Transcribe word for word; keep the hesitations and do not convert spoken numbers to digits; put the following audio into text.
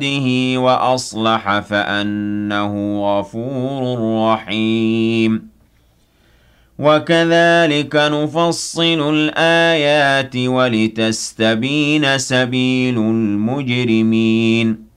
عبده وأصلح فأنه غفور رحيم وكذلك نفصل الآيات ولتستبين سبيل المجرمين